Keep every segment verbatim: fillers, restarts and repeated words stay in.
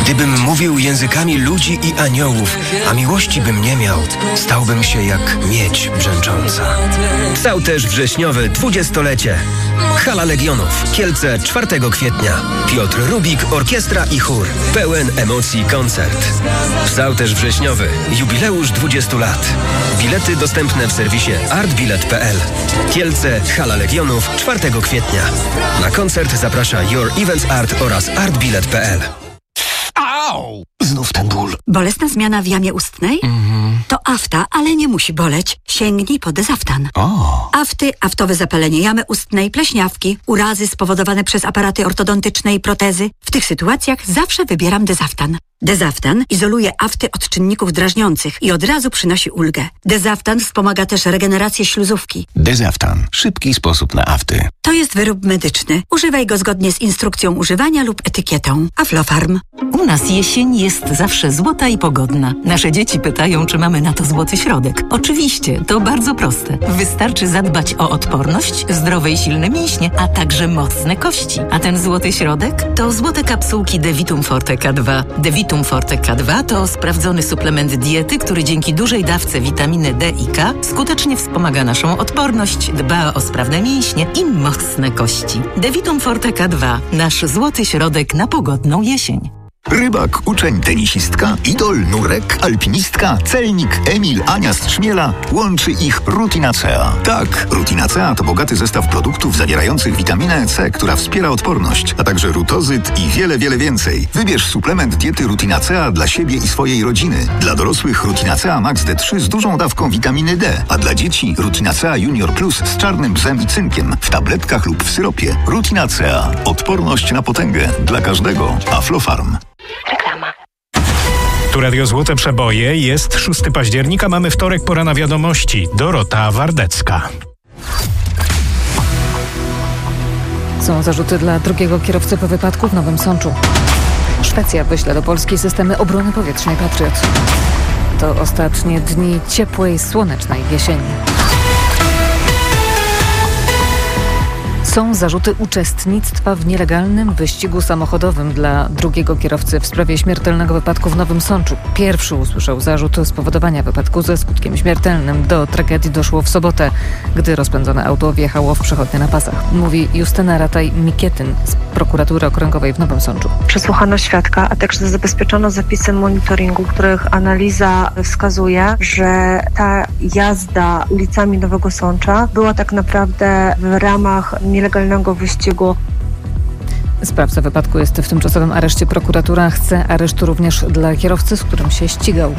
Gdybym mówił językami ludzi i aniołów, a miłości bym nie miał, stałbym się jak miedź brzęcząca. Psałterz wrześniowy dwudziestolecie. Hala Legionów, Kielce, czwartego kwietnia. Piotr Rubik, orkiestra i chór. Pełen emocji koncert. Psałterz wrześniowy, jubileusz dwudziestu lat. Bilety dostępne w serwisie artbilet kropka p l. Kielce, Hala Legionów, czwartego kwietnia. Na koncert zaprasza Your Events Art oraz artbilet kropka p l. Au! Znów ten ból. Bolesna zmiana w jamie ustnej? Mhm. To afta, ale nie musi boleć. Sięgnij po Dezaftan. O. Afty, aftowe zapalenie jamy ustnej, pleśniawki, urazy spowodowane przez aparaty ortodontyczne i protezy. W tych sytuacjach zawsze wybieram Dezaftan. Dezaftan izoluje afty od czynników drażniących i od razu przynosi ulgę. Dezaftan wspomaga też regenerację śluzówki. Dezaftan. Szybki sposób na afty. To jest wyrób medyczny. Używaj go zgodnie z instrukcją używania lub etykietą. Aflofarm. U nas jesień jest zawsze złota i pogodna. Nasze dzieci pytają, czy mamy na to złoty środek. Oczywiście, to bardzo proste. Wystarczy zadbać o odporność, zdrowe i silne mięśnie, a także mocne kości. A ten złoty środek to złote kapsułki Devitum Forte K dwa. Devitum Forte K dwa to sprawdzony suplement diety, który dzięki dużej dawce witaminy D i K skutecznie wspomaga naszą odporność, dba o sprawne mięśnie i mocne kości. Devitum Forte K dwa. Nasz złoty środek na pogodną jesień. Rybak, uczeń, tenisistka, idol, nurek, alpinistka, celnik, Emil, Ania z Trzmiela. Łączy ich Rutinacea. Tak, Rutinacea to bogaty zestaw produktów zawierających witaminę C, która wspiera odporność, a także rutozyt i wiele, wiele więcej. Wybierz suplement diety Rutinacea dla siebie i swojej rodziny. Dla dorosłych Rutinacea Max D trzy z dużą dawką witaminy D, a dla dzieci Rutinacea Junior Plus z czarnym bzem i cynkiem w tabletkach lub w syropie. Rutinacea. Odporność na potęgę. Dla każdego. Aflofarm. Reklama. Tu Radio Złote Przeboje. Jest szóstego października, mamy wtorek, pora na wiadomości. Dorota Wardecka. Są zarzuty dla drugiego kierowcy po wypadku w Nowym Sączu. Szwecja wyśle do Polski systemy obrony powietrznej Patriot. To ostatnie dni ciepłej, słonecznej jesieni. Są zarzuty uczestnictwa w nielegalnym wyścigu samochodowym dla drugiego kierowcy w sprawie śmiertelnego wypadku w Nowym Sączu. Pierwszy usłyszał zarzut spowodowania wypadku ze skutkiem śmiertelnym. Do tragedii doszło w sobotę, gdy rozpędzone auto wjechało w przechodnie na pasach. Mówi Justyna Rataj-Mikietyn z Prokuratury Okręgowej w Nowym Sączu. Przesłuchano świadka, a także zabezpieczono zapisy monitoringu, których analiza wskazuje, że ta jazda ulicami Nowego Sącza była tak naprawdę w ramach nielegalnego legalnego wyścigu. Sprawca wypadku jest w tymczasowym areszcie. Prokuratura chce aresztu również dla kierowcy, z którym się ścigał.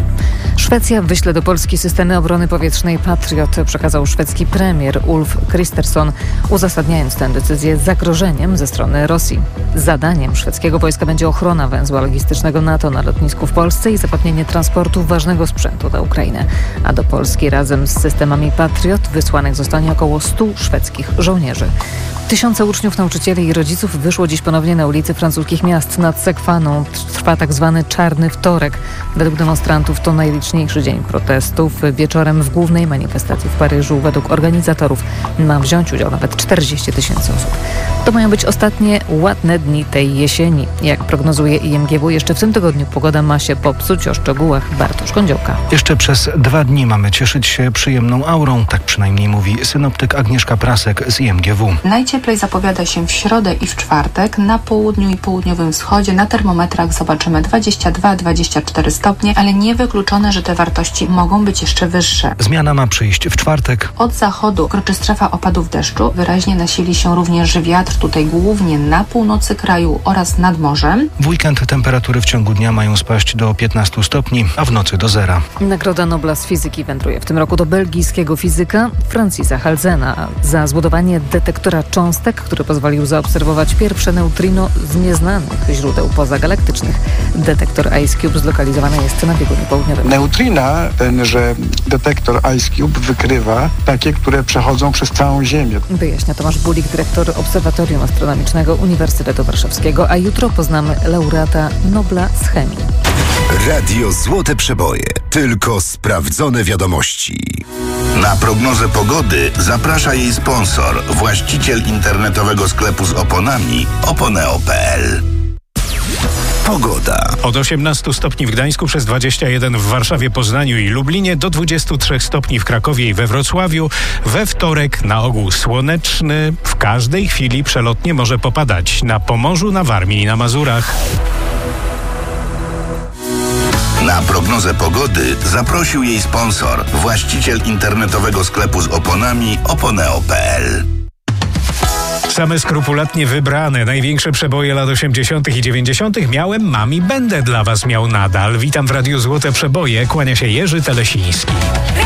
Szwecja wyśle do Polski systemy obrony powietrznej Patriot, przekazał szwedzki premier Ulf Kristersson, uzasadniając tę decyzję zagrożeniem ze strony Rosji. Zadaniem szwedzkiego wojska będzie ochrona węzła logistycznego NATO na lotnisku w Polsce i zapewnienie transportu ważnego sprzętu na Ukrainę. A do Polski razem z systemami Patriot wysłanych zostanie około stu szwedzkich żołnierzy. Tysiące uczniów, nauczycieli i rodziców wyszło dziś ponownie na ulicy francuskich miast. Nad Sekwaną trwa tak zwany czarny wtorek. Według demonstrantów to najliczniejszy dzień protestów. Wieczorem w głównej manifestacji w Paryżu według organizatorów ma wziąć udział nawet czterdzieści tysięcy osób. To mają być ostatnie ładne dni tej jesieni. Jak prognozuje I M G W, jeszcze w tym tygodniu pogoda ma się popsuć. O szczegółach Bartosz Kądziołka. Jeszcze przez dwa dni mamy cieszyć się przyjemną aurą, tak przynajmniej mówi synoptyk Agnieszka Prasek z I M G W. Najcieplej zapowiada się w środę i w czwartek. Na południu i południowym wschodzie na termometrach zobaczymy dwadzieścia dwa do dwudziestu czterech stopni, ale niewykluczone, że te wartości mogą być jeszcze wyższe. Zmiana ma przyjść w czwartek. Od zachodu kroczy strefa opadów deszczu. Wyraźnie nasili się również wiatr, tutaj głównie na północy kraju oraz nad morzem. W weekend temperatury w ciągu dnia mają spaść do piętnastu stopni, a w nocy do zera. Nagroda Nobla z fizyki wędruje w tym roku do belgijskiego fizyka Francisa Halzena za zbudowanie detektora cząstek, który pozwolił zaobserwować pierwsze neutrino z nieznanych źródeł pozagalaktycznych. Detektor IceCube zlokalizowany jest na biegunie południowym. Neutrina, tenże detektor IceCube wykrywa takie, które przechodzą przez całą Ziemię. Wyjaśnia Tomasz Bulik, dyrektor Obserwatorium Astronomicznego Uniwersytetu Warszawskiego, a jutro poznamy laureata Nobla z chemii. Radio Złote Przeboje. Tylko sprawdzone wiadomości. Na prognozę pogody zaprasza jej sponsor, właściciel internetowego sklepu z oponami oponeo kropka p l. Pogoda. Od osiemnastu stopni w Gdańsku, przez dwadzieścia jeden w Warszawie, Poznaniu i Lublinie, do dwudziestu trzech stopni w Krakowie i we Wrocławiu. We wtorek na ogół słoneczny. W każdej chwili przelotnie może popadać na Pomorzu, na Warmii i na Mazurach. Na prognozę pogody zaprosił jej sponsor, właściciel internetowego sklepu z oponami oponeo kropka pe el. Same skrupulatnie wybrane, największe przeboje lat osiemdziesiątych i dziewięćdziesiątych miałem, mam i będę dla Was miał nadal. Witam w Radiu Złote Przeboje, kłania się Jerzy Telesiński.